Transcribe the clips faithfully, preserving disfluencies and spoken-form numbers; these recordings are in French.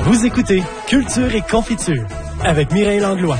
Vous écoutez Culture et Confiture avec Mireille Langlois.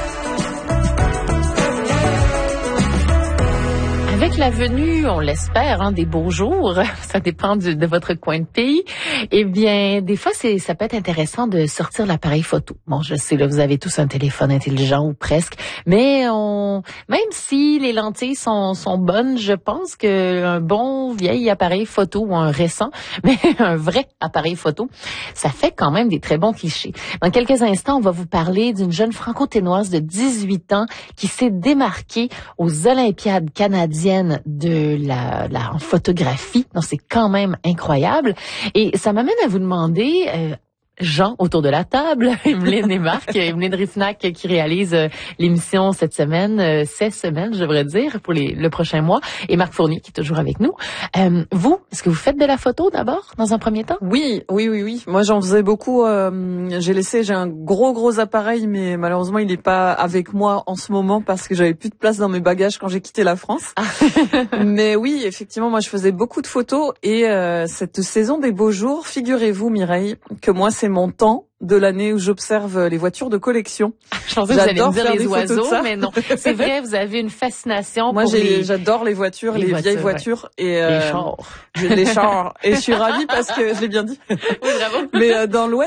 Avec la venue, on l'espère, hein, des beaux jours, ça dépend du, de votre coin de pays, eh bien, des fois, c'est, ça peut être intéressant de sortir l'appareil photo. Bon, je sais, là, vous avez tous un téléphone intelligent ou presque, mais on, même si les lentilles sont, sont bonnes, je pense qu'un bon vieil appareil photo ou un récent, mais un vrai appareil photo, ça fait quand même des très bons clichés. Dans quelques instants, on va vous parler d'une jeune franco-ténoise de dix-huit ans qui s'est démarquée aux Olympiades canadiennes de la, la en photographie. Donc, c'est quand même incroyable. Et ça m'amène à vous demander, euh, Jean, autour de la table, Evelyne et Marc, Evelyne Rifnac qui réalise euh, l'émission cette semaine, euh, ces semaines, je devrais dire, pour les, le prochain mois, et Marc Fournier qui est toujours avec nous. Euh, vous, est-ce que vous faites de la photo d'abord, dans un premier temps? Oui, oui, oui, oui. Moi, j'en faisais beaucoup. Euh, j'ai laissé, j'ai un gros, gros appareil, mais malheureusement, il n'est pas avec moi en ce moment parce que j'avais plus de place dans mes bagages quand j'ai quitté la France. Mais oui, effectivement, moi, je faisais beaucoup de photos et euh, cette saison des beaux jours, figurez-vous, Mireille, que moi, c'est mon temps de l'année où j'observe les voitures de collection. Je pensais que vous allez me dire les oiseaux, mais non. C'est vrai, vous avez une fascination moi, pour j'ai, les... j'adore les voitures, les, les voitures, vieilles voitures. Ouais. Et euh, les chars. Les chars. Et je suis ravie parce que, je l'ai bien dit. Oui, bravo. Mais euh, dans l'Ouest,